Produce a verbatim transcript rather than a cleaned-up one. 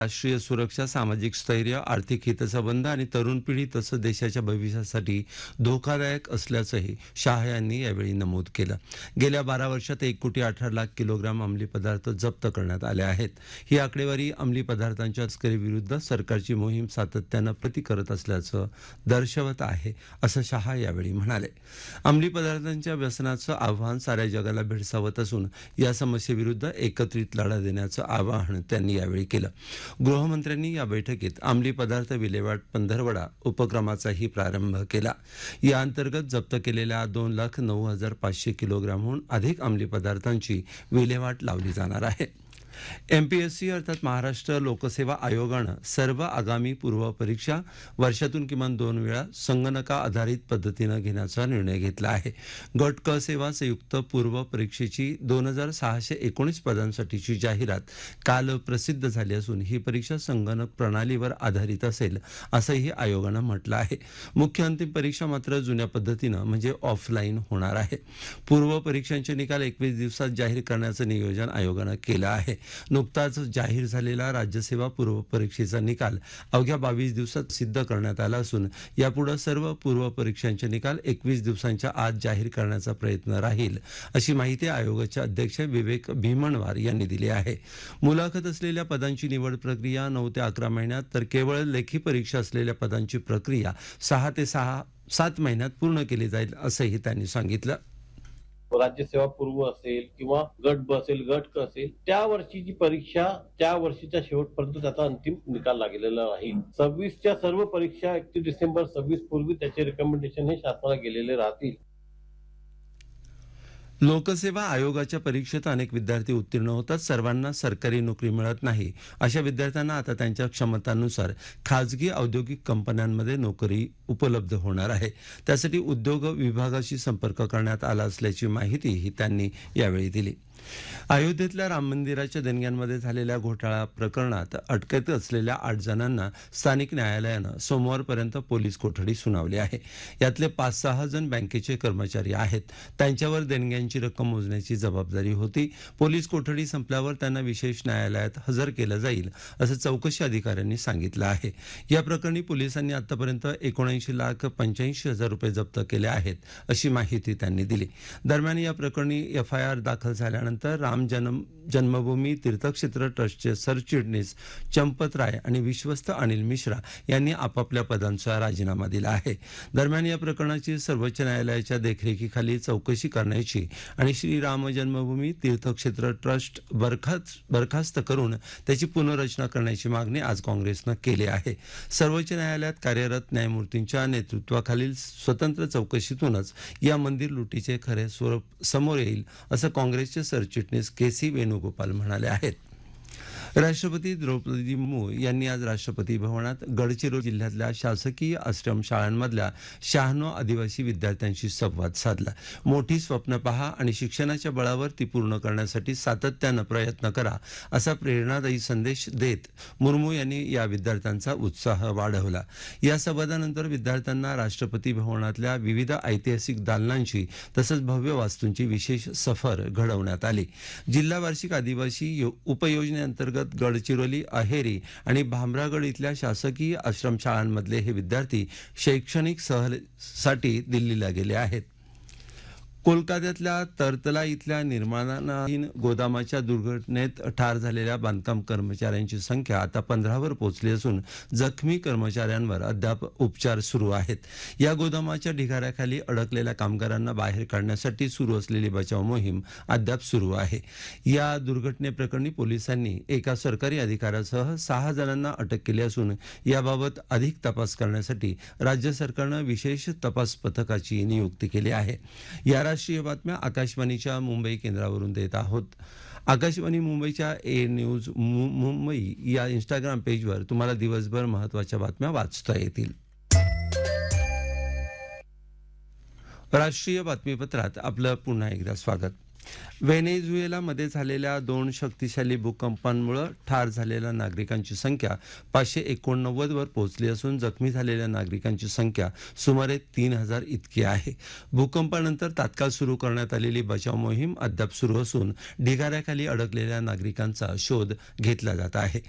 राष्ट्रीय सुरक्षा, सामाजिक स्थैर्य, आर्थिक हितसंबंध आणि तरुण पिढी तसंच देशाच्या भविष्यासाठी धोकादायक असल्याचंही शाह यांनी यावेळी नमूद केलं. गेल्या बारा वर्षात एक कोटी अठरा लाख किलोग्राम अंमली पदार्थ जप्त करण्यात आले आहेत. ही आकडेवारी अंमली पदार्थांच्या तस्करीविरुद्ध सरकारची मोहीम सातत्यानं प्रति करत असल्याचं दर्शवत आहे, असं शाह यावेळी म्हणाले. अंमली पदार्थांच्या व्यसनाचं आव्हान साऱ्या जगाला भेडसावत असून या समस्येविरुद्ध एकत्रित लढा देण्याचं आवाहन त्यांनी यावेळी केलं. गृहमंत्र्यांनी या बैठकीत अंमली पदार्थ विल्हेवाट पंधरवडा उपक्रमाचाही प्रारंभ केला. या अंतर्गत जप्त केलेल्या दोन लाख नऊ हजार पाचशे किलोग्रामहून अधिक अंमली पदार्थांची विल्हेवाट लावली जाणार आहे. एमपीएससी अर्थात महाराष्ट्र लोकसेवा आयोगानं सर्व आगामी पूर्व परीक्षा वर्षातून किमान दोन वेळा संगणका आधारित पद्धतीनं घेण्याचा निर्णय घेतला आहे. गट क सेवा संयुक्त पूर्व परीक्षेची दोन हजार सहाशे एकोणीस पदांसाठीची जाहिरात काल प्रसिद्ध झाली असून ही परीक्षा संगणक प्रणालीवर आधारित असेल असंही आयोगानं म्हटलं आहे. मुख्य अंतिम परीक्षा मात्र जुन्या पद्धतीनं म्हणजे ऑफलाईन होणार आहे. पूर्व परीक्षांचे निकाल एकवीस दिवसात जाहीर करण्याचं नियोजन आयोगानं केलं आहे. नुकताच जाहीर झालेला राज्यसेवा पूर्व परीक्षेचा निकाल अवघ्या बावीस दिवसात सिद्ध करण्यात आला असून यापुढे सर्व पूर्व परीक्षांचे निकाल एकवीस दिवसांच्या आत जाहीर करण्याचा प्रयत्न राहील, अशी माहिती आयोगाचे अध्यक्ष विवेक भीमणवार यांनी दिली आहे. मुलाखत असलेल्या पदांची निवड प्रक्रिया नऊ ते अकरा महिन्यात तर केवळ लेखी परीक्षा असलेल्या पदांची प्रक्रिया सहा ते सहा सात महिन्यात पूर्ण केली जाईल, असंही त्यांनी सांगितलं. राज्यसेवा पूर्व असेल किंवा गट ब असेल, गट क असेल, त्या वर्षीची परीक्षा त्या वर्षीच्या शेवटपर्यंत त्याचा अंतिम निकाल लागलेला राहील. सव्वीसच्या सर्व परीक्षा एकतीस डिसेंबर सव्वीस पूर्वी त्याचे रिकमेंडेशन हे शासनाला गेलेले राहतील. लोकसेवा आयोगाच्या परीक्षेत अनेक विद्यार्थी उत्तीर्ण होतात. सर्वांना सरकारी नोकरी मिळत नाही. अशा विद्यार्थ्यांना आता त्यांच्या क्षमतांनुसार खाजगी औद्योगिक कंपन्यांमध्ये नोकरी उपलब्ध होणार आहे. त्यासाठी उद्योग विभागाशी संपर्क करण्यात आला असल्याची माहितीही त्यांनी यावेळी दिली. अयोध्येतल्या राम मंदिराच्या देणग्यांमध्ये झालेल्या घोटाळा प्रकरणात अटकेत असलेल्या आठ जणांना स्थानिक न्यायालयानं सोमवारपर्यंत पोलीस कोठडी सुनावली आहे. यातले पाच सहा जण बँकेचे कर्मचारी आहेत. त्यांच्यावर देणग्यांची रक्कम मोजण्याची जबाबदारी होती. पोलीस कोठडी संपल्यावर त्यांना विशेष न्यायालयात हजर केलं जाईल, असं चौकशी अधिकाऱ्यांनी सांगितलं आहे. या प्रकरणी पोलिसांनी आतापर्यंत एकोणऐंशी लाख पंच्याऐंशी हजार रुपये जप्त केले आहेत, अशी माहिती त्यांनी दिली. दरम्यान या प्रकरणी एफ आय आर दाखल झाल्यानंतर राम जन्म जन्मभूमी तीर्थक्षेत्र ट्रस्टचे सरचिटणीस चंपत राय आणि विश्वस्त अनिल मिश्रा यांनी आपापल्या पदांचा राजीनामा दिला आहे. दरम्यान या प्रकरणाची सर्वोच्च न्यायालयाच्या देखरेखीखाली चौकशी करण्याची आणि श्रीराम जन्मभूमी तीर्थक्षेत्र ट्रस्ट बरखास्त बरखास्त करून त्याची पुनर्रचना करण्याची मागणी आज काँग्रेसनं केली आहे. सर्वोच्च न्यायालयात कार्यरत न्यायमूर्तींच्या नेतृत्वाखालील स्वतंत्र चौकशीतूनच या मंदिर लुटीचे खरे स्वरूप समोर येईल, असं काँग्रेसचे सरचिटणीस के सी वेणुगोपाल म्हणाले आहेत. राष्ट्रपती द्रौपदी मुर्मू यांनी आज राष्ट्रपती भवनात गडचिरोली जिल्ह्यातल्या शासकीय आश्रमशाळांमधल्या शहाण्णव आदिवासी विद्यार्थ्यांशी संवाद साधला. मोठी स्वप्न पहा आणि शिक्षणाच्या बळावर ती पूर्ण करण्यासाठी सातत्यानं प्रयत्न करा, असा प्रेरणादायी संदेश देत मुर्मू यांनी या विद्यार्थ्यांचा उत्साह वाढवला. या संवादानंतर विद्यार्थ्यांना राष्ट्रपती भवनातल्या विविध ऐतिहासिक दालनांची तसंच भव्य वास्तूंची विशेष सफर घडवण्यात आली. जिल्हा वार्षिक आदिवासी उपयोजनेअंतर्गत गडचिरोली, अहेरी आणि भामरागड इथल्या शासकीय आश्रमशाळांमधले हे विद्यार्थी शैक्षणिक सहलीसाठी दिल्लीला गेले आहेत. कोलकात्यातल्या तरतला इथल्या निर्माणाधीन गोदामाच्या दुर्घटनेत ठार झालेल्या बांधकाम कर्मचाऱ्यांची संख्या आता पंधरावर पोहोचली असून जखमी कर्मचाऱ्यांवर अद्याप उपचार सुरू आहेत. या गोदामाच्या ढिगाऱ्याखाली अडकलेल्या कामगारांना बाहेर काढण्यासाठी सुरू असलेली बचाव मोहीम अद्याप सुरू आहे. या दुर्घटनेप्रकरणी पोलिसांनी एका सरकारी अधिकाऱ्यासह सहा जणांना अटक केली असून याबाबत अधिक तपास करण्यासाठी राज्य सरकारनं विशेष तपास पथकाची नियुक्ती केली आहे. या राष्ट्रीय बातम्या आकाशवाणीच्या मुंबई केंद्रावरून देत आहोत. आकाशवाणी मुंबईच्या ए न्यूज मुंबई या इंस्टाग्राम पेजवर तुम्हाला दिवसभर महत्त्वाच्या बातम्या वाचता येतील. राष्ट्रीय बातमीपत्रात आपलं पुन्हा एकदा स्वागत. व्हेनेझुएलामध्ये झालेल्या दोन शक्तिशाली भूकंपांमुळे ठार झालेल्या नागरिकांची संख्या पाचशे एकोणनव्वद वर पोहोचली असून जखमी झालेल्या नागरिकांची संख्या सुमारे तीन हजार इतकी आहे. भूकंपानंतर तात्काळ सुरू करण्यात आलेली बचाव मोहीम अद्याप सुरू असून ढिगाऱ्याखाली अडकलेल्या नागरिकांचा शोध घेतला जात आहे.